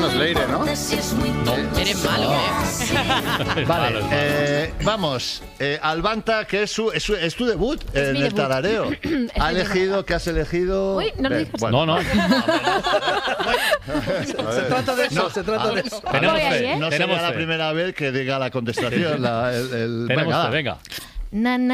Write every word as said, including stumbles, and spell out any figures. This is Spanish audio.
Leire, ¿no? No. Eres malo, ¿eh? Vale, eh, vamos. Eh, Albanta, que es, su, es, su, es tu debut Es en mi el debut. tarareo. ¿Ha elegido? ¿Qué has elegido? Uy, no lo Ven, digas. bueno. No, no. Se trata de eso, No, se trata a de ver, eso. Tenemos Voy ahí, fe. ¿eh? No Tenemos sería la fe. primera vez que diga la contestación. La, el, el- Tenemos venga, fe, va. venga. Na, na.